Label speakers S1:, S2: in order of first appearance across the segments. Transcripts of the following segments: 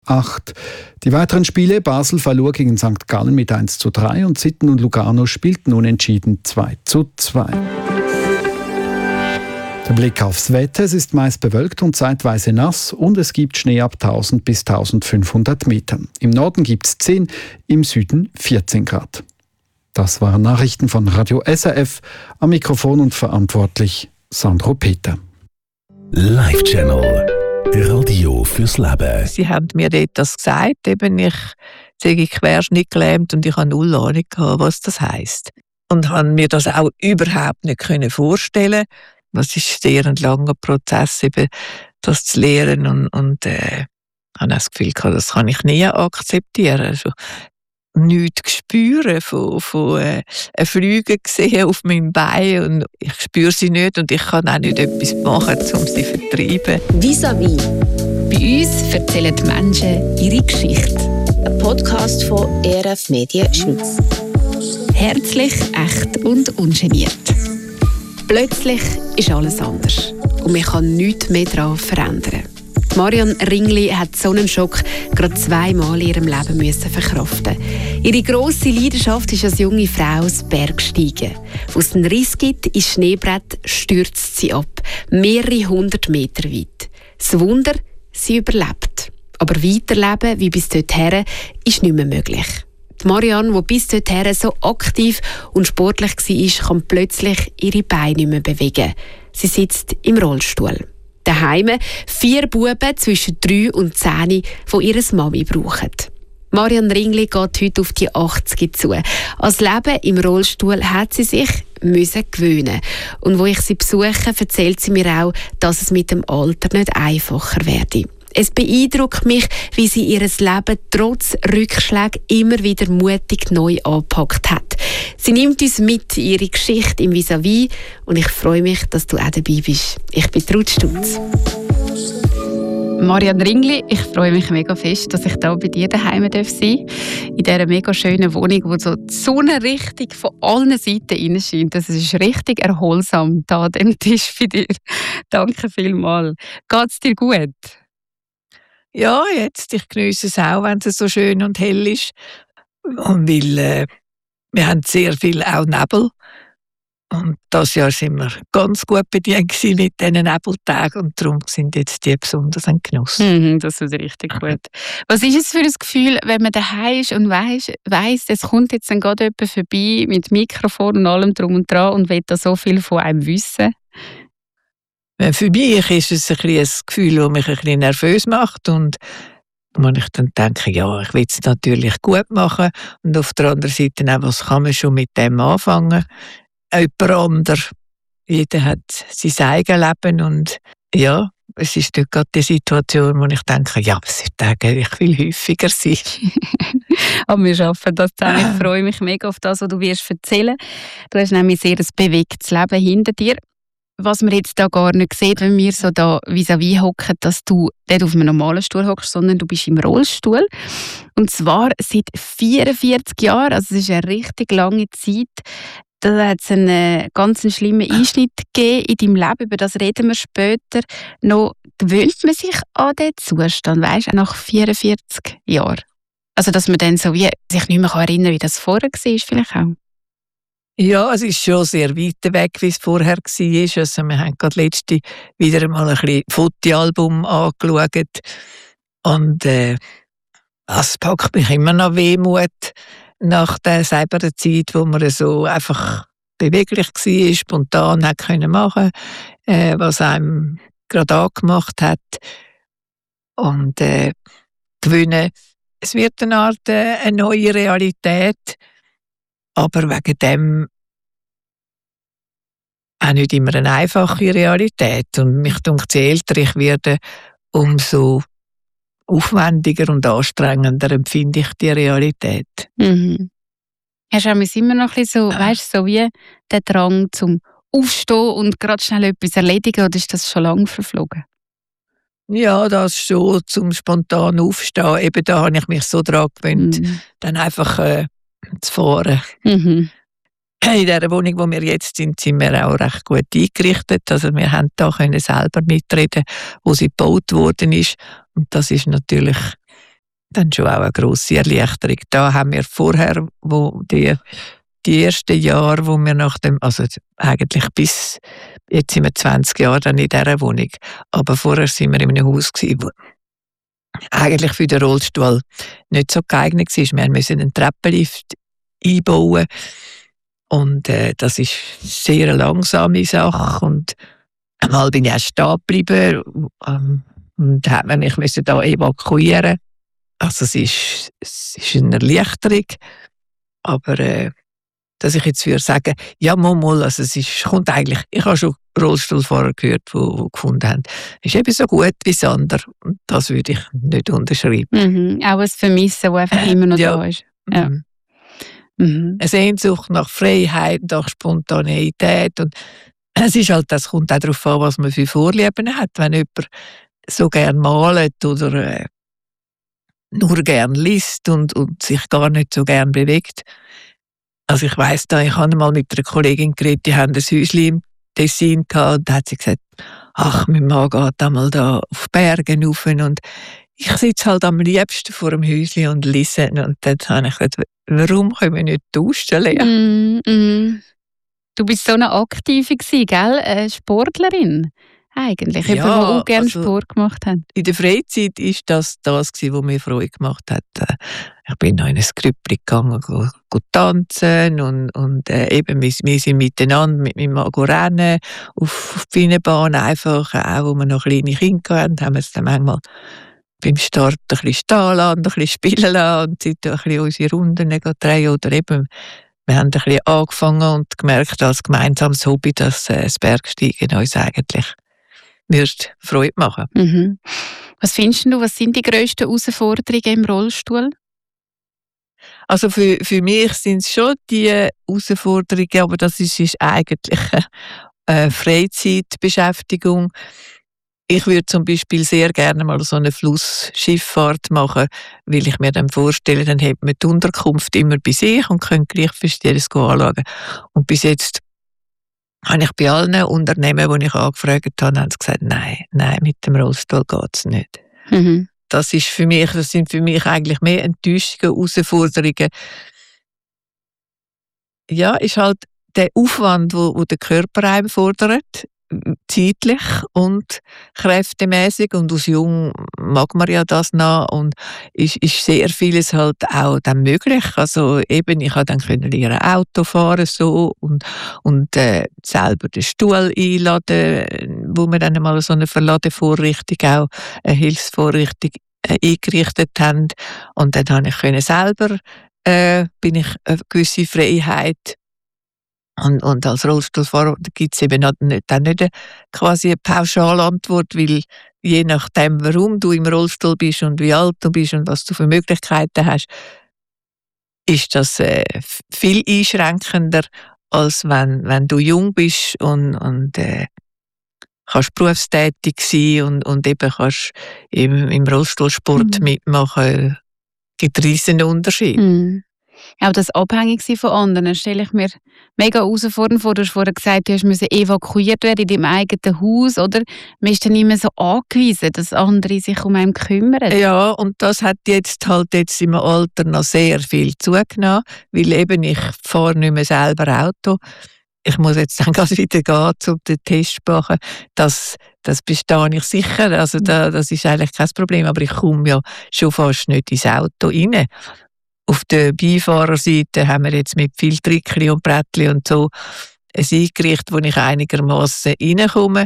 S1: 8. Die weiteren Spiele: Basel verlor gegen St. Gallen mit 1:3 und Sitten und Lugano spielten unentschieden 2:2. Der Blick aufs Wetter: Es ist meist bewölkt und zeitweise nass und es gibt Schnee ab 1000 bis 1500 Metern. Im Norden gibt es 10, im Süden 14 Grad. Das waren Nachrichten von Radio SRF. Am Mikrofon und verantwortlich Sandro Peter.
S2: Live-Channel. Radio fürs Leben.
S3: Sie haben mir dort das gesagt, eben ich sei querschnittgelähmt und ich habe null Ahnung gehabt, was das heisst. Und habe mir das auch überhaupt nicht vorstellen. Das ist sehr ein langer Prozess, eben das zu lernen und habe auch das Gefühl gehabt, das kann ich nie akzeptieren. Also, nichts spüren von Flüge gesehen auf meinem Bein und ich spüre sie nicht und ich kann auch nicht etwas machen, um sie zu vertreiben.
S4: Vis-à-vis. Bei uns erzählen die Menschen ihre Geschichte. Ein Podcast von ERF Medien Schweiz. Herzlich, echt und ungeniert. Plötzlich ist alles anders und man kann nichts mehr daran verändern. Marianne Ringli hat so einen Schock gerade 2-mal in ihrem Leben verkraften. Ihre grosse Leidenschaft ist als junge Frau das Bergsteigen. Wo es einen Riss gibt, ins Schneebrett stürzt sie ab, mehrere 100 Meter weit. Das Wunder, sie überlebt. Aber weiterleben wie bis dorthin ist nicht mehr möglich. Die Marianne, die bis dorthin so aktiv und sportlich war, kann plötzlich ihre Beine nicht mehr bewegen. Sie sitzt im Rollstuhl. Daheim 4 Buben zwischen 3 und 10, die ihre Mami brauchen. Marianne Ringli geht heute auf die 80 zu. Als Leben im Rollstuhl hat sie sich gewöhnen. Und wo ich sie besuche, erzählt sie mir auch, dass es mit dem Alter nicht einfacher werde. Es beeindruckt mich, wie sie ihr Leben trotz Rückschlägen immer wieder mutig neu angepackt hat. Sie nimmt uns mit in ihre Geschichte im Vis-à-vis und ich freue mich, dass du auch dabei bist. Ich bin Ruth Stutz.
S5: Marianne Ringli, ich freue mich mega fest, dass ich hier bei dir daheim sein darf. In dieser mega schönen Wohnung, wo so die Sonne richtig von allen Seiten reinscheint. Das ist richtig erholsam hier an diesem Tisch bei dir. Danke vielmals. Geht es dir gut?
S3: Ja, jetzt. Ich geniesse es auch, wenn es so schön und hell ist. Und weil wir haben sehr viel auch Nebel. Und dieses Jahr sind wir ganz gut bedient mit diesen Nebeltagen. Und darum sind jetzt die besonders ein Genuss.
S5: Das ist richtig gut. Was ist es für ein Gefühl, wenn man daheim ist und weiss, es kommt jetzt dann gerade jemand vorbei mit Mikrofon und allem drum und dran und will da so viel von einem wissen?
S3: Für mich ist es ein Gefühl, das mich ein bisschen nervös macht und wo ich dann denke, ja, ich will es natürlich gut machen und auf der anderen Seite auch, was kann man schon mit dem anfangen? Jemand anderes. Jeder hat sein eigenes Leben und ja, es ist nicht gerade die Situation, wo ich denke, ja, es sollte eigentlich viel häufiger sein.
S5: Aber wir schaffen das zusammen. Ich freue mich mega auf das, was du wirst erzählen. Du hast nämlich sehr ein bewegtes Leben hinter dir. Was man jetzt da gar nicht sieht, wenn wir so da vis-à-vis hocken, dass du nicht auf einem normalen Stuhl hockst, sondern du bist im Rollstuhl. Und zwar seit 44 Jahren, also es ist eine richtig lange Zeit. Da hat es einen ganz schlimmen Einschnitt gegeben in deinem Leben, über das reden wir später. Noch gewöhnt man sich an diesen Zustand, weisst du, nach 44 Jahren? Also dass man dann so wie sich nicht mehr erinnern kann, wie das vorher war, vielleicht auch?
S3: Ja, es ist schon sehr weit weg, wie es vorher war. Also wir haben gerade letzte wieder mal ein bisschen Fotoalbum angeschaut. Und es packt mich immer noch Wehmut nach der selben Zeit, wo man so einfach beweglich war, spontan hat können machen, was einem gerade angemacht hat. Und gewöhnen, es wird eine Art eine neue Realität, aber wegen dem auch nicht immer eine einfache Realität. Und mich denkt, je älter ich werde, umso aufwendiger und anstrengender empfinde ich die Realität.
S5: Hast du immer noch ein bisschen so, weißt, so wie der Drang zum Aufstehen und gerade schnell etwas erledigen, oder ist das schon lange verflogen?
S3: Ja, das schon, zum spontan Aufstehen. Eben da habe ich mich so daran gewöhnt, dann einfach zu fahren. In der Wohnung, wo wir jetzt sind wir auch recht gut eingerichtet. Also wir haben da können selber mitreden, wo sie gebaut worden ist. Und das ist natürlich dann schon auch eine grosse Erleichterung. Da haben wir vorher, wo die ersten Jahre, wo wir nach dem, also eigentlich bis, jetzt sind wir 20 Jahre dann in dieser Wohnung, aber vorher sind wir in einem Haus gewesen, wo eigentlich für den Rollstuhl nicht so geeignet war. Wir mussten einen Treppenlift einbauen und das ist eine sehr langsame Sache und einmal bin ich auch stehen geblieben und ich musste da evakuieren. Also es ist eine Erleichterung, aber dass ich jetzt würde sagen, ja mal, also kommt eigentlich, ich habe schon Rollstuhlfahrer gehört, die gefunden haben, ist eben so gut wie das andere. Und das würde ich nicht unterschreiben.
S5: Auch ein Vermissen, das einfach immer noch da ist. Ja.
S3: Eine Sehnsucht nach Freiheit, nach Spontaneität. Und es ist halt, das kommt auch darauf an, was man für Vorlieben hat. Wenn jemand so gerne malt oder nur gerne liest und sich gar nicht so gerne bewegt. Also ich weiss da, ich habe mal mit einer Kollegin geredet, die haben ein Häuschen im Tessin gehabt und da hat sie gesagt, ach, mein Mann geht einmal da auf Bergen rauf und ich sitze halt am liebsten vor dem Häuschen und lese. Und dann habe ich gesagt, warum können wir nicht duschen lernen?
S5: Du bist so eine Aktive gewesen, gell? Eine Sportlerin eigentlich,
S3: ja,
S5: jemand, der auch gerne
S3: also
S5: Sport gemacht hat.
S3: In der Freizeit war das gewesen, was mir Freude gemacht hat. Ich bin noch in ein Grüppli gegangen, go tanzen und eben, wir sind miteinander mit meinem Mann rennen, auf die Bienenbahn einfach, auch wo wir noch kleine Kinder hatten, haben wir es dann manchmal beim Start ein bisschen stehen lassen, ein bisschen spielen lassen und ein bisschen unsere Runden drehen oder eben, wir haben ein bisschen angefangen und gemerkt als gemeinsames Hobby, dass das Bergsteigen uns eigentlich wird Freude machen.
S5: Was findest du, was sind die grössten Herausforderungen im Rollstuhl?
S3: Also für mich sind es schon die Herausforderungen, aber das ist eigentlich eine Freizeitbeschäftigung. Ich würde zum Beispiel sehr gerne mal so eine Flussschifffahrt machen, weil ich mir dann vorstelle, dann hat man die Unterkunft immer bei sich und kann gleich Verschiedenes anschauen. Und bis jetzt habe ich bei allen Unternehmen, die ich angefragt habe, haben sie gesagt, nein, mit dem Rollstuhl geht es nicht. Das sind für mich eigentlich mehr Enttäuschungen, Herausforderungen. Ja, ist halt der Aufwand, wo der Körper einem fordert, zeitlich und kräftemäßig, und als Jung mag man ja das noch und ist sehr vieles halt auch dann möglich. Also eben, ich konnte dann lernen Auto fahren so und selber den Stuhl einladen, wo wir dann mal so eine Verladevorrichtung, auch eine Hilfsvorrichtung eingerichtet haben, und dann habe ich selber bin ich eine gewisse Freiheit. Und als Rollstuhlfahrer gibt es eben nicht quasi eine Pauschalantwort, weil je nachdem, warum du im Rollstuhl bist und wie alt du bist und was du für Möglichkeiten hast, ist das viel einschränkender, als wenn du jung bist und kannst berufstätig sein und eben kannst im Rollstuhlsport mitmachen. Gibt einen riesen Unterschied.
S5: Auch das Abhängigsein von anderen stelle ich mir mega herausfordernd vor. Du hast vorhin gesagt, du musst evakuiert werden in deinem eigenen Haus, oder? Man ist dann nicht mehr so angewiesen, dass andere sich um einen kümmern.
S3: Ja, und das hat jetzt im Alter noch sehr viel zugenommen, weil eben ich fahre nicht mehr selber Auto. Ich muss jetzt dann gerade wieder gehen, um den Test zu machen. Das bestehe ich sicher. Also das ist eigentlich kein Problem, aber ich komme ja schon fast nicht ins Auto rein. Auf der Beifahrerseite haben wir jetzt mit viel Trickli und Brettli und so ein eingerichtet, wo ich einigermaßen reinkomme.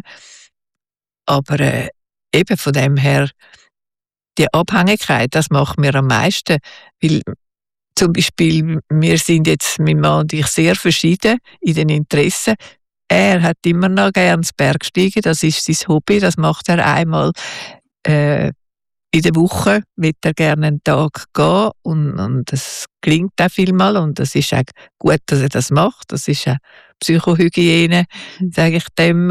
S3: Aber eben von dem her, die Abhängigkeit, das macht mir am meisten. Weil zum Beispiel, wir sind jetzt, mein Mann und ich, sehr verschieden in den Interessen. Er hat immer noch gerne das Bergsteigen, das ist sein Hobby, das macht er einmal in der Woche, wird er gerne einen Tag gehen und das gelingt auch vielmal und das ist auch gut, dass er das macht. Das ist auch Psychohygiene, sage ich dem.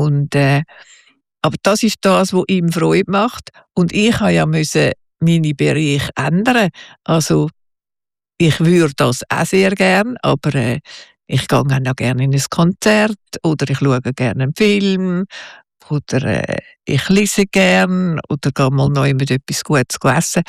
S3: Aber das ist das, was ihm Freude macht. Und ich musste ja meine Bereiche ändern. Also ich würde das auch sehr gerne, aber ich gehe auch noch gerne in ein Konzert oder ich schaue gerne einen Film oder ich lese gerne oder gehe mal noch mit etwas Gutes essen.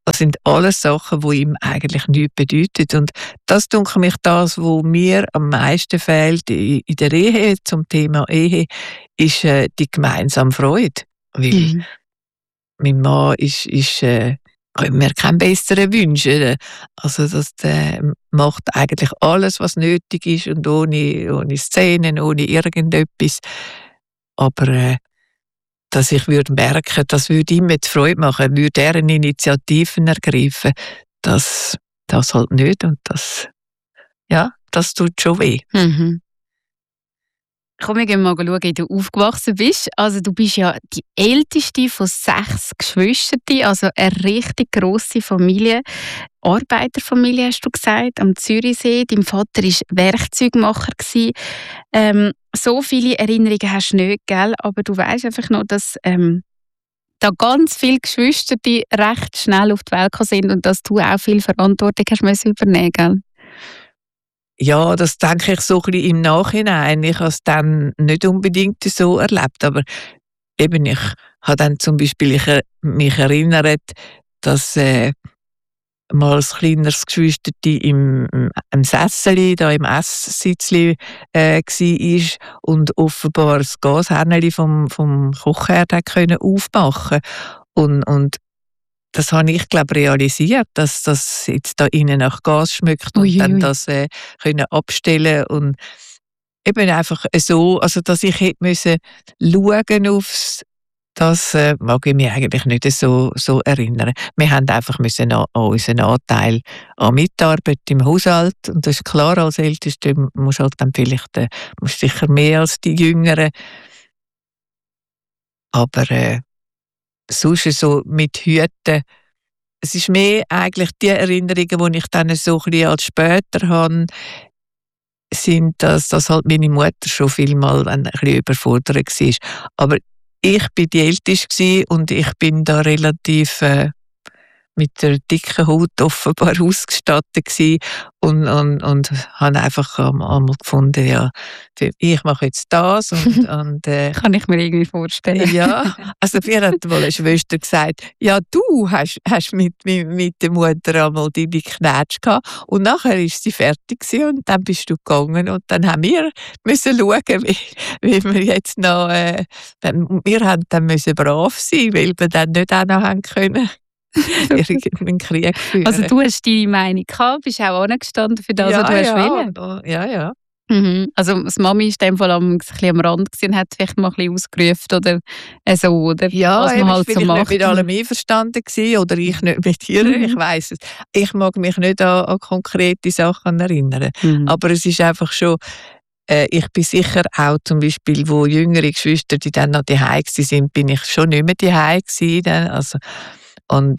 S3: Das sind alles Sachen, die ihm eigentlich nichts bedeuten. Und das denke mich, das, was mir am meisten fehlt in der Ehe, zum Thema Ehe, ist die gemeinsame Freude. Weil mein Mann können wir keinen besseren wünschen. Also das macht eigentlich alles, was nötig ist und ohne Szenen, ohne irgendetwas. Aber dass ich würde merken, das würde ihm jetzt Freude machen, würde er eine Initiativen ergreifen, das halt nicht. Und das tut schon weh.
S5: Mhm. Komm, wir gehen mal schauen, wie du aufgewachsen bist. Also du bist ja die älteste von 6 Geschwistern, also eine richtig grosse Familie. Arbeiterfamilie, hast du gesagt, am Zürichsee. Dein Vater war Werkzeugmacher. So viele Erinnerungen hast du nicht, gell? Aber du weißt einfach noch, dass da ganz viele Geschwister die recht schnell auf die Welt gekommen sind und dass du auch viel Verantwortung hast müssen übernehmen, gell?
S3: Ja, das denke ich so ein bisschen im Nachhinein. Ich habe es dann nicht unbedingt so erlebt, aber eben, ich habe dann zum Beispiel mich erinnert, dass mal ein kleineres Geschwisterchen im Sesseli, da im Esssitzli war und offenbar das Gashähnchen vom Kochherd können aufmachen. Und das habe ich, glaube realisiert, dass das jetzt da innen nach Gas schmeckt und dann das können abstellen und eben einfach so, also dass ich hätte müssen schauen aufs, das mag ich mich eigentlich nicht so erinnern. Wir haben einfach müssen an unseren Anteil an Mitarbeit im Haushalt und das ist klar, als Älteste musst halt dann vielleicht musst sicher mehr als die Jüngeren, aber sonst so mit Hüten. Es ist mehr eigentlich die Erinnerungen, die ich dann so ein bisschen als später habe, sind, dass halt meine Mutter schon vielmal ein bisschen überfordert war. Aber ich bin die Älteste und ich bin da relativ mit der dicken Haut offenbar ausgestattet gewesen und habe einfach einmal gefunden, ja, ich mache jetzt das und
S5: kann ich mir irgendwie vorstellen.
S3: Ja, also mir hat mal eine Schwester gesagt, ja, du hast mit der Mutter einmal deine Knätsch gehabt und nachher ist sie fertig gewesen und dann bist du gegangen und dann haben wir müssen schauen, wie wir jetzt noch, wir haben dann müssen brav sein, weil wir dann nicht auch noch haben können. Irgendeinen Krieg führen.
S5: Also du hast deine Meinung gehabt, bist auch angestanden für das, was du hast wollen.
S3: Ja.
S5: Mhm. Also das Mami war in dem Fall ein bisschen am Rand und hat vielleicht mal ein bisschen ausgerufen oder so, oder?
S3: Ja,
S5: was man halt so macht.
S3: Nicht mit allem einverstanden gewesen, oder ich nicht mit ihr, ich weiss es. Ich mag mich nicht an konkrete Sachen erinnern. Aber es ist einfach schon, ich bin sicher auch zum Beispiel, wo jüngere Geschwister, die dann noch daheim waren, bin ich schon nicht mehr daheim gewesen. Also, und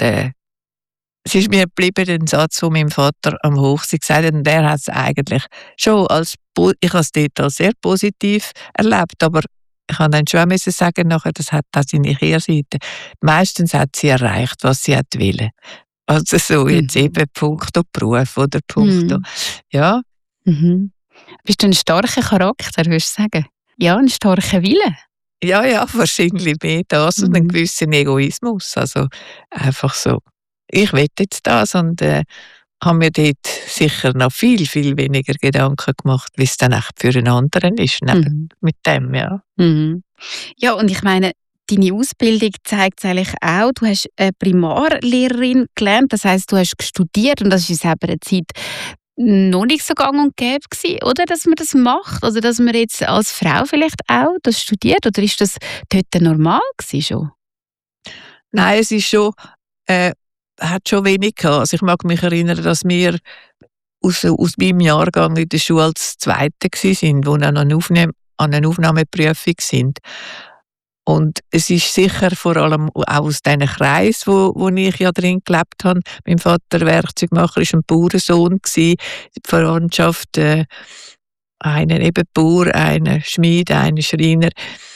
S3: es ist mir geblieben, den Satz von meinem Vater am Hochsee gesagt hat, und der hat es eigentlich schon ich habe es dort als sehr positiv erlebt, aber ich kann dann schon auch sagen, nachher, das hat auch seine Kehrseite. Meistens hat sie erreicht, was sie hat wollen. Also so jetzt eben puncto Beruf oder puncto, ja.
S5: Mhm. Bist du ein starker Charakter, würdest du sagen? Ja, ein starker Wille?
S3: Ja, wahrscheinlich mehr das und einen gewissen Egoismus. Also einfach so, ich will jetzt das und habe mir dort sicher noch viel, viel weniger Gedanken gemacht, wie es dann echt für einen anderen ist, mit dem, ja.
S5: Mhm. Ja, und ich meine, deine Ausbildung zeigt es eigentlich auch, du hast eine Primarlehrerin gelernt, das heisst, du hast studiert und das ist in selber eine Zeit noch nicht so gang und gäbe gewesen, oder, dass man das macht? Also, dass man jetzt als Frau vielleicht auch das studiert? Oder ist das dort normal gewesen schon?
S3: Nein, es ist schon, hat schon wenig gehabt. Also ich mag mich erinnern, dass wir aus meinem Jahrgang in der Schule als Zweite waren, die an einer Aufnahmeprüfung sind. Und es ist sicher vor allem auch aus diesen Kreisen, wo ich ja drin gelebt habe. Mein Vater Werkzeugmacher war ein Bauernsohn, die Verwandtschaft, einen eben Bauer, einen Schmied, einen Schreiner.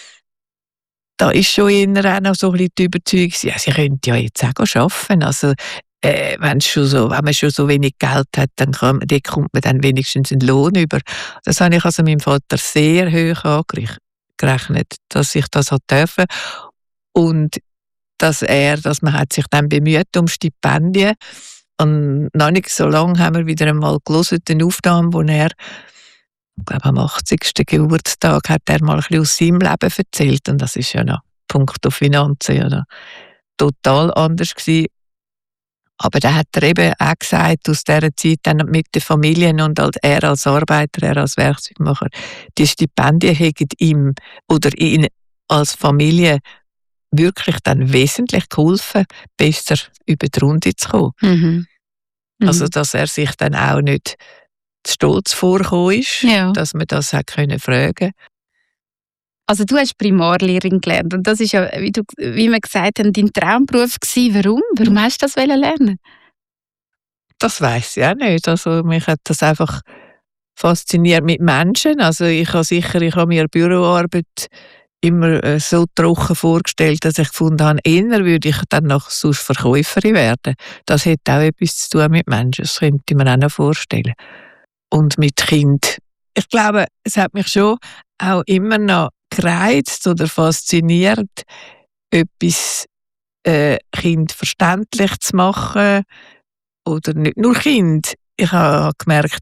S3: Da ist schon eher auch noch so ein bisschen die Überzeugung, ja, sie könnte ja jetzt auch arbeiten. Also, wenn man schon so wenig Geld hat, dann kommt man dann wenigstens einen Lohn über. Das habe ich also meinem Vater sehr hoch angerechnet, dass ich das dürfen. Und dass man hat sich dann bemüht um Stipendien. Und noch nicht so lange haben wir wieder einmal gelesen, eine Aufnahme, wo er, ich glaube am 80. Geburtstag, hat er mal ein bisschen aus seinem Leben erzählt. Und das ist ja noch punkto Finanzen ja noch total anders gewesen. Aber da hat er eben auch gesagt, aus dieser Zeit dann mit den Familien und er als Arbeiter, er als Werkzeugmacher, die Stipendien hätten ihm oder ihn als Familie wirklich dann wesentlich geholfen, besser über die Runde zu kommen.
S5: Mhm.
S3: Also, dass er sich dann auch nicht zu stolz vorgekommen ist, dass man das hat können fragen.
S5: Also du hast Primarlehrerin gelernt und das ist ja, wie wir gesagt haben, dein Traumberuf gewesen. Warum? Warum hast du das lernen?
S3: Das weiss ich auch nicht. Also mich hat das einfach fasziniert mit Menschen. Also ich habe mir Büroarbeit immer so trocken vorgestellt, dass ich gefunden habe, eher würde ich dann noch sonst Verkäuferin werden. Das hätte auch etwas zu tun mit Menschen. Das könnte ich mir auch noch vorstellen. Und mit Kind. Ich glaube, es hat mich schon auch immer noch gereizt oder fasziniert, etwas Kind verständlich zu machen. Oder nicht nur Kind. Ich habe gemerkt,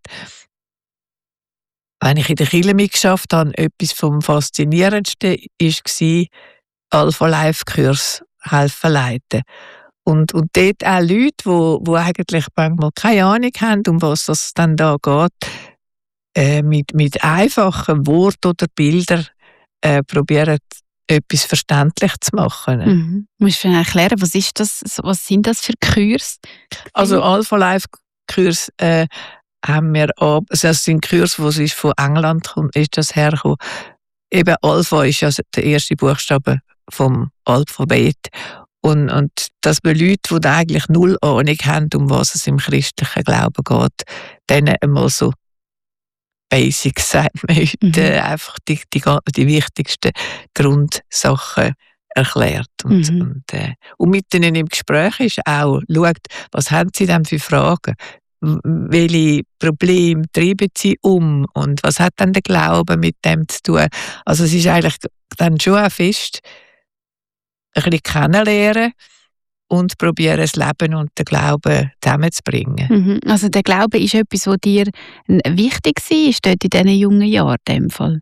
S3: wenn ich in der Kirche mitgeschafft habe, etwas vom Faszinierendsten war, Alpha-Life-Kurs helfen leiten. Und dort auch Leute, die eigentlich manchmal keine Ahnung haben, um was es dann da geht, mit einfachen Worten oder Bildern probieren, etwas verständlich zu machen.
S5: Mhm. Musst du erklären, was sind das für Kurs?
S3: Also Alpha-Life-Kurs haben wir ab. Also das sind Kurse, wo es von England ist das hergekommen. Eben Alpha ist ja der erste Buchstabe vom Alphabet. Und dass wir Leute, die eigentlich null Ahnung haben, um was es im christlichen Glauben geht, denen einmal so Basics, sagt man heute, einfach die wichtigsten Grundsachen erklärt. Und mit ihnen im Gespräch ist auch, schaut, was haben sie denn für Fragen? Welche Probleme treiben sie um? Und was hat dann der Glaube mit dem zu tun? Also es ist eigentlich dann schon auch fest ein bisschen kennenlernen und probieren, das Leben und den Glauben zusammenzubringen.
S5: Mhm. Also der Glaube ist etwas, was dir wichtig war dort in diesen jungen Jahren in dem Fall?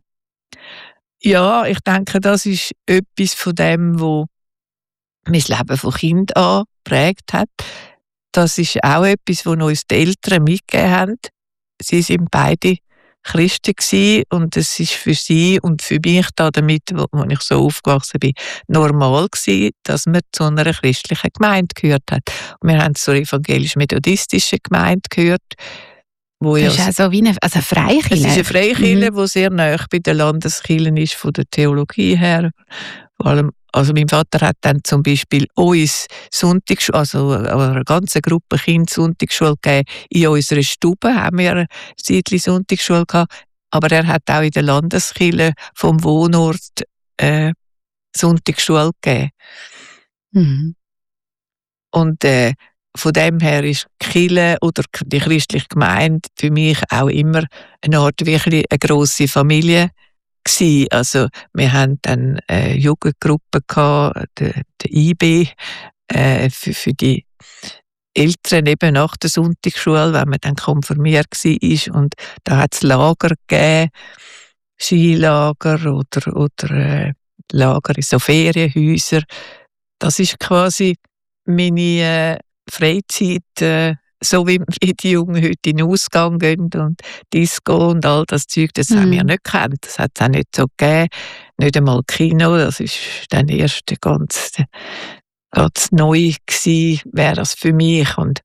S3: Ja, ich denke, das ist etwas von dem, was mein Leben von Kind an geprägt hat. Das ist auch etwas, was uns die Eltern mitgegeben haben. Sie sind beide Christen gewesen und es ist für sie und für mich da damit, wo ich so aufgewachsen bin, normal gewesen, dass man zu einer christlichen Gemeinde gehört hat. Und wir haben zur evangelisch-methodistischen Gemeinde gehört. Wo
S5: das ist auch so wie eine Freikirche.
S3: Es ist eine Freikirche, die sehr nahe bei den Landeskirchen ist, von der Theologie her. Vor allem, also mein Vater hat dann zum Beispiel uns Sonntagsschule, also eine ganze Gruppe Kinder Sonntagsschule gegeben. In unserer Stube haben wir eine Zeitli Sonntagsschule gehabt, aber er hat auch in der Landeskirche vom Wohnort Sonntagsschule gegeben.
S5: Mhm.
S3: Und von dem her ist die Kirche oder die christliche Gemeinde für mich auch immer eine Art wirklich eine grosse Familie gewesen. Also wir haben dann eine Jugendgruppe gehabt, der IB, für die Eltern eben nach der Sonntagsschule, wenn man dann konfirmiert war. Und da hat es Lager gegeben, Skilager oder Lager in so Ferienhäusern. Das ist quasi meine Freizeit, so wie die Jungen heute in den Ausgang gehen und Disco und all das Zeug, das haben wir nicht gekannt. Das hat es auch nicht so gegeben. Nicht einmal Kino, das ist dann erst ganz neu gewesen, wäre das für mich. Und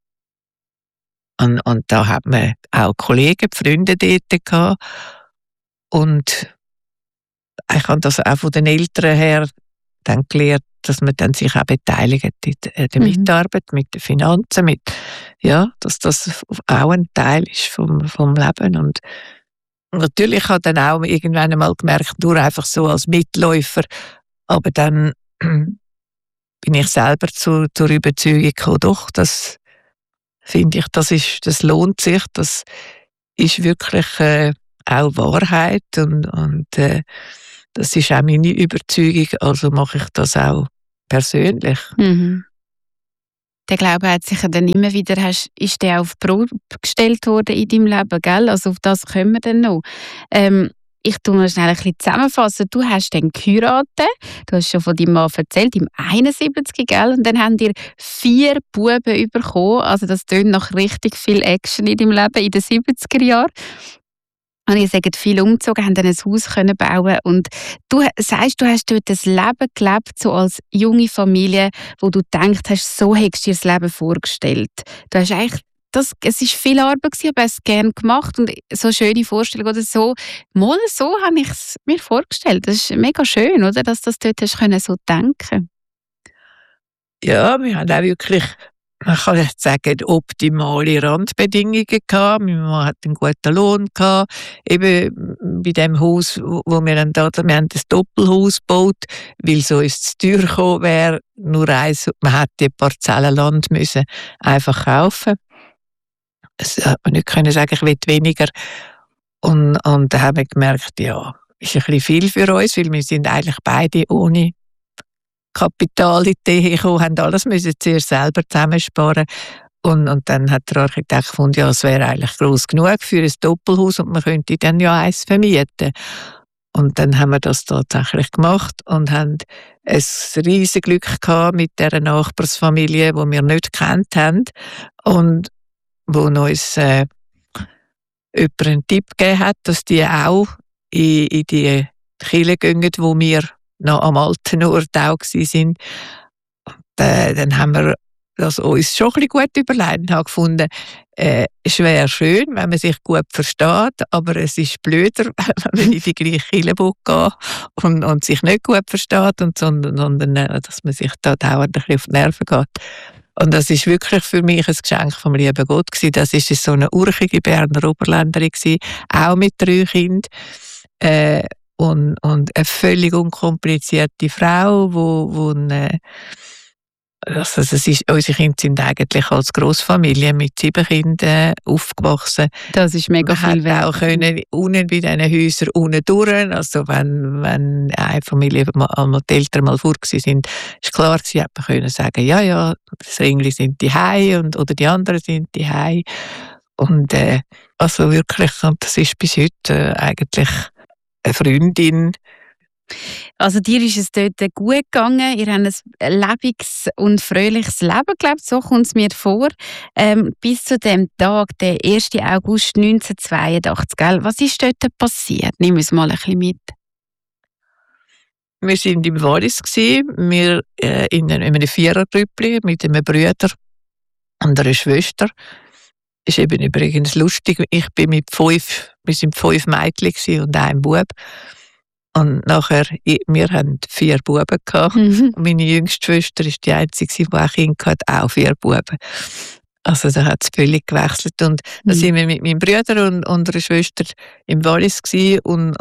S3: da hat man auch Kollegen, Freunde dort gehabt. Und ich habe das auch von den Eltern her dann gelernt, dass man dann sich auch beteiligt in der Mitarbeit, mit den Finanzen, dass das auch ein Teil ist vom Leben. Und natürlich habe ich dann auch irgendwann einmal gemerkt, nur einfach so als Mitläufer, aber dann bin ich selber zur Überzeugung gekommen, doch, das finde ich, das lohnt sich, das ist wirklich auch Wahrheit und das ist auch meine Überzeugung, also mache ich das auch persönlich.
S5: Der Glaube hat sich ja dann immer wieder, ist der auf die Probe gestellt worden in deinem Leben, gell? Also auf das kommen wir dann noch. Ich tue noch schnell ein bisschen zusammenfassen. Du hast dann geheiratet, du hast schon von deinem Mann erzählt, im 71, gell? Und dann haben dir 4 Buben bekommen. Also das tönt nach richtig viel Action in deinem Leben in den 70er Jahren. Und ihr seid viel umgezogen, haben dann ein Haus können bauen. Und du sagst, du hast dort ein Leben gelebt, so als junge Familie, wo du gedacht hast, so hättest du dir das Leben vorgestellt. Du hast eigentlich es war viel Arbeit, aber hast es gerne gemacht und so schöne Vorstellung oder so. Mal so habe ich es mir vorgestellt. Das ist mega schön, oder, dass du das dort hast können, so denken.
S3: Ja, wir haben auch wirklich, man kann nicht sagen, optimale Randbedingungen gehabt. Mein Mann hat einen guten Lohn gehabt. Eben bei dem Haus, wo wir dann da, wir haben das Doppelhaus gebaut, weil so ist es teuer gekommen wäre. Nur eins, man hätte die Parzellen Land müssen einfach kaufen. Es hat man nicht können sagen, ich will weniger. Und da haben wir gemerkt, ja, ist ein bisschen viel für uns, weil wir sind eigentlich beide ohne Kapital in die Ehe gekommen, haben alles müssen zuerst selber zusammensparen. Und dann hat der Architekt gefunden, ja, es wäre eigentlich gross genug für ein Doppelhaus und man könnte dann ja eins vermieten. Und dann haben wir das tatsächlich gemacht und haben ein riesiges Glück gehabt mit dieser Nachbarsfamilie, die wir nicht gekannt haben. Und wo uns jemand einen Tipp gegeben hat, dass die auch in die Kirche gehen, wo wir noch am alten Ort auch waren. Dann haben wir das uns schon ein bisschen gut überlegt und haben gefunden, es wäre schön, wenn man sich gut versteht, aber es ist blöder, wenn man in die gleiche Kirche geht und sich nicht gut versteht, sondern dass man sich da dauernd ein bisschen auf die Nerven geht. Und das ist wirklich für mich ein Geschenk vom lieben Gott gewesen. Das ist so eine urchige Berner Oberländerin gewesen, auch mit 3 Kindern. Und eine völlig unkomplizierte Frau, also unsere Kinder sind eigentlich als Grossfamilie mit 7 Kindern aufgewachsen.
S5: Das ist mega viel wert.
S3: Man auch können unten bei diesen Häusern unten durch. Also wenn eine Familie einmal die Eltern mal vor sind, ist klar, sie hat man können sagen, ja, das Ringli sind die Hei oder die anderen sind die Hei. Und also wirklich, und das ist bis heute eigentlich eine Freundin.
S5: Also dir ist es dort gut gegangen, ihr habt ein lebendiges und fröhliches Leben gelebt, so kommt es mir vor. Bis zu dem Tag, der 1. August 1982, gell? Was ist dort passiert? Nimm uns mal ein bisschen mit.
S3: Wir waren im Wallis, wir in einem Vierergrüppli mit einem Bruder und einer Schwester. Ist eben übrigens lustig, wir sind 5 Mädchen und ein Bub. Und nachher, wir hatten 4 Buben gehabt. Und meine jüngste Schwester ist die einzige, die auch Kinder hat, auch 4 Buben. Also da hat es völlig gewechselt. Und da sind wir mit meinem Bruder und einer Schwester im Wallis und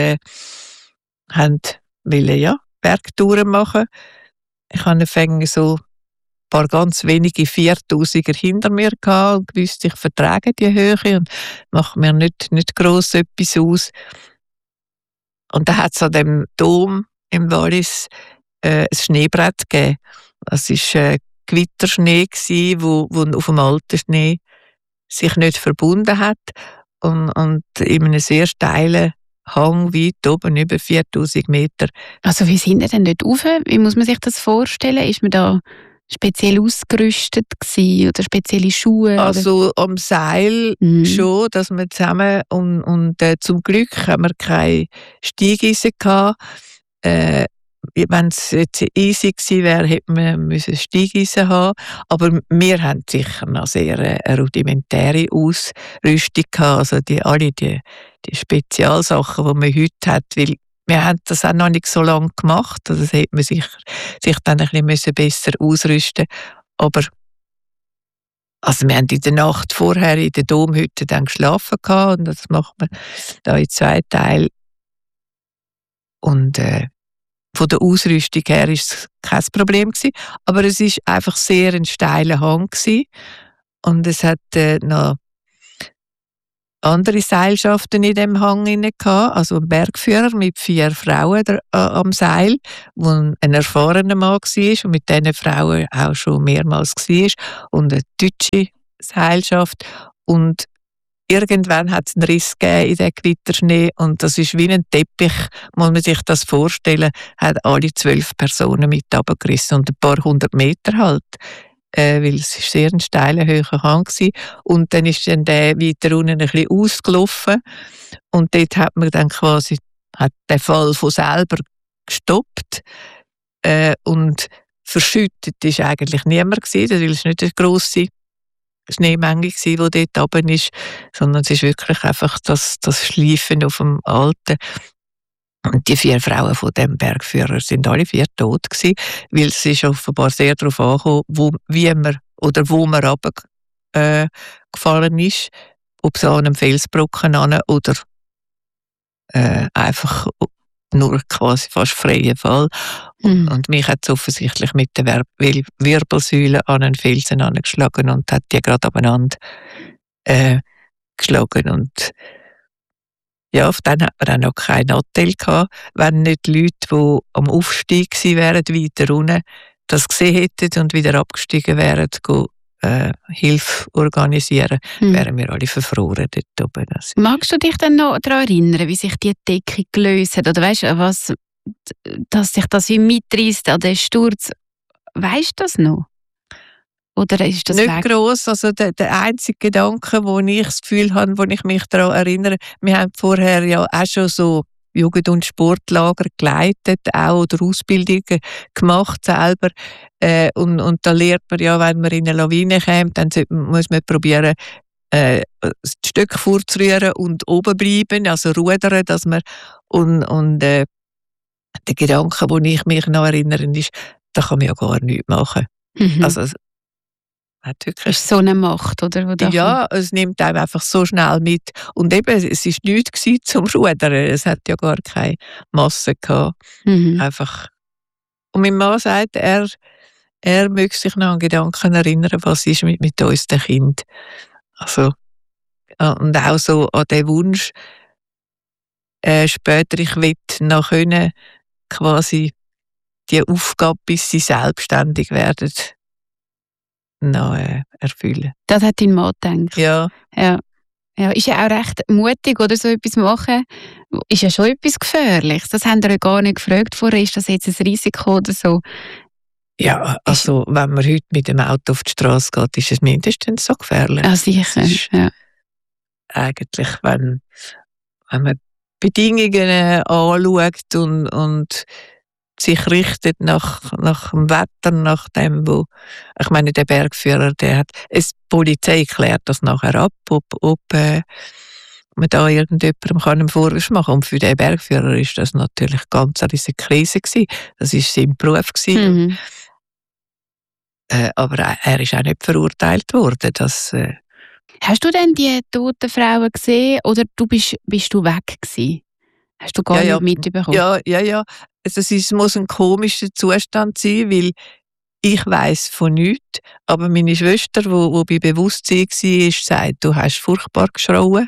S3: wollten Bergtouren machen. Ich hatte so ein paar ganz wenige 4000er hinter mir gehabt und wusste, ich vertrage die Höhe und mache mir nicht gross etwas aus. Und da hat es an dem Dom im Wallis ein Schneebrett gegeben. Das war Gewitterschnee, wo auf dem alten Schnee sich nicht verbunden hat. Und in einem sehr steilen Hang weit oben, über 4000 Meter.
S5: Also wie sind ihr denn dort rauf? Wie muss man sich das vorstellen? Ist man da speziell ausgerüstet gewesen, oder spezielle Schuhe?
S3: Also am Seil schon, dass wir zusammen und zum Glück haben wir keine Steigeisen gehabt. Wenn es jetzt easy gewesen wäre, hätte man Steigeisen haben. Aber wir haben sicher noch sehr eine rudimentäre Ausrüstung gehabt. Also alle die Spezialsachen, die man heute hat, weil wir haben das auch noch nicht so lange gemacht. Also das hätte man sich dann ein bisschen besser ausrüsten müssen. Aber also wir haben in der Nacht vorher in der Domhütte dann geschlafen gehabt, und das macht man da in 2 Teilen. Und von der Ausrüstung her war es kein Problem gewesen, aber es war einfach sehr ein steiler Hang gewesen. Und es hat noch andere Seilschaften in dem Hang inne gehabt, also ein Bergführer mit 4 Frauen am Seil, wo ein erfahrener Mann war und mit diesen Frauen auch schon mehrmals war und eine deutsche Seilschaft. Und irgendwann hat es einen Riss gegeben in den Gewitterschnee und das ist wie ein Teppich, muss man sich das vorstellen, hat alle 12 Personen mit runtergerissen und ein paar 100 Meter halt. Weil es war sehr ein steiler, hoher Hang war. Und dann ist dann der weiter unten ein bisschen ausgelaufen. Und dort hat man dann quasi den Fall von selber gestoppt. Und verschüttet war eigentlich niemand gewesen, weil es nicht eine grosse Schneemenge war, die dort oben ist, sondern es ist wirklich einfach das Schleifen auf dem Alten. Und die 4 Frauen von dem Bergführer sind alle 4 tot gewesen, weil es ist offenbar sehr darauf angekommen, wo man runtergefallen ist, ob es an einem Felsbrocken an oder einfach nur quasi fast freien Fall. Und mich hat es offensichtlich mit der Wirbelsäule an einen Felsen angeschlagen und hat die gerade abeinander geschlagen. Und ja, auf den hat man auch noch keinen Nattel gehabt, wenn nicht die Leute, die am Aufstieg gewesen wären, weiter unten, das gesehen hätten und wieder abgestiegen wären, Hilfe organisieren, wären wir alle verfroren dort oben.
S5: Magst du dich dann noch daran erinnern, wie sich die Decke gelöst hat? Oder weißt du, dass sich das wie mitreißt an den Sturz? Weißt du das noch? Oder ist das
S3: nicht gross. Also der einzige Gedanke, wo ich das Gefühl habe, wo ich mich daran erinnere, wir haben vorher ja auch schon so Jugend- und Sportlager geleitet, auch oder Ausbildungen gemacht selber. Und da lernt man ja, wenn man in eine Lawine kommt, dann muss man probieren, das Stück vorzurühren und oben bleiben, also rudern, dass man der Gedanke, wo ich mich noch erinnere, ist, da kann man ja gar nichts machen. Also hat wirklich
S5: ist so eine Macht, oder?
S3: Ja, es nimmt einem einfach so schnell mit. Und eben, es war nichts zum Rudern. Es hat ja gar keine Masse gehabt. Einfach. Und mein Mann sagt, er möchte sich noch an Gedanken erinnern, was ist mit uns, den Kind. Also, und auch so an den Wunsch, später, ich will noch können, quasi die Aufgabe, bis sie selbstständig werden, noch erfüllen.
S5: Das hat dein Mann gedacht?
S3: Ja.
S5: Ja, ist ja auch recht mutig, oder so etwas machen. Ist ja schon etwas Gefährliches. Das haben wir ja gar nicht gefragt vorher. Ist das jetzt ein Risiko oder so?
S3: Ja, also wenn man heute mit dem Auto auf die Straße geht, ist es mindestens so gefährlich.
S5: Ah, sicher, ja.
S3: Eigentlich, wenn man Bedingungen anschaut und sich richtet nach dem Wetter, nach dem, wo, ich meine, der Bergführer, die Polizei klärt das nachher ab, ob man da irgendjemandem einen Vorwurf machen kann. Und für den Bergführer ist das natürlich ganz eine riesige Krise gewesen. Das war sein Beruf gewesen. Aber er ist auch nicht verurteilt worden.
S5: Hast du denn die toten Frauen gesehen oder bist du weg gewesen? Hast du gar nicht mitbekommen?
S3: Ja. Es muss ein komischer Zustand sein, weil ich weiss von nichts, aber meine Schwester, die bei Bewusstsein war, sagt, du hast furchtbar geschrauen.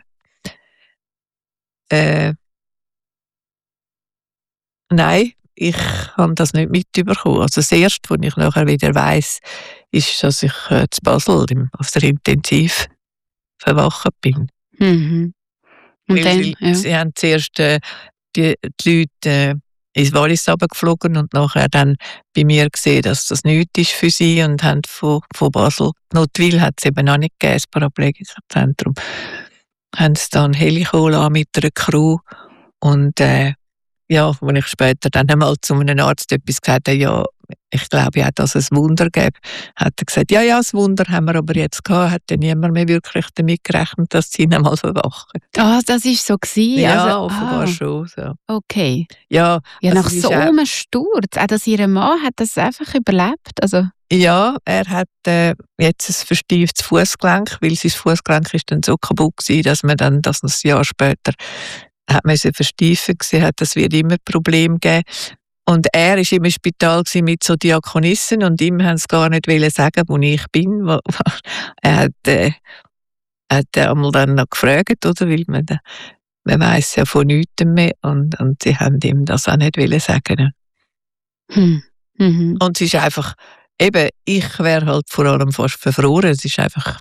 S3: Nein, ich habe das nicht mitbekommen. Also das Erste, was ich nachher wieder weiss, ist, dass ich zu Basel auf der Intensiv verwacht bin.
S5: Und
S3: weil sie haben zuerst die Leute ins Wallis runtergeflogen und nachher dann bei mir gesehen, dass das nichts ist für sie und haben von Basel, Notwil hat es eben noch nicht gegeben, das Paraplegikerzentrum, haben sie dann Helikol mit einer Crew und als ich später dann einmal zu einem Arzt etwas gesagt habe, ja, ich glaube ja, dass es ein Wunder gäbe, hat er gesagt, ja, das Wunder haben wir aber jetzt gehabt, hat ja niemand mehr wirklich damit gerechnet, dass sie ihn einmal verwachen.
S5: Ah, das war so gewesen?
S3: Ja,
S5: also,
S3: offenbar schon. So.
S5: Okay.
S3: Ja,
S5: nach so einem Sturz, auch dass ihr Mann hat das einfach überlebt? Also.
S3: Ja, er hat jetzt ein verstieftes Fußgelenk, weil sein Fußgelenk ist dann so kaputt gewesen, dass man dann das ein Jahr später hat versteifen gesehen hat, das wird immer Probleme geben. Und er war im Spital mit so Diakonissen und ihm haben sie gar nicht sagen, wo ich bin. Er hat er einmal dann noch gefragt, oder? Weil man weiss ja von nichts mehr und sie haben ihm das auch nicht sagen. Und es ist einfach, eben, ich wäre halt vor allem fast verfroren. Es ist einfach